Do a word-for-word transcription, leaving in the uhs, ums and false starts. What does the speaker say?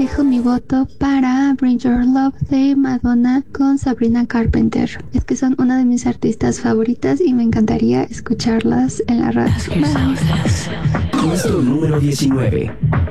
dejo mi voto para Bring Your Love de Madonna con Sabrina Carpenter. Es que son una de mis artistas favoritas y me encantaría escucharlas en la radio. Puesto número diecinueve.